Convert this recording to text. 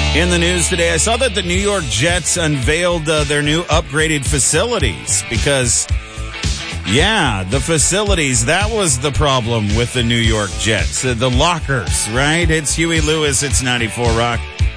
In the news today, I saw that the New York Jets unveiled their new upgraded facilities because, the facilities, that was the problem with the New York Jets. The lockers, right? It's Huey Lewis, it's 94 Rock.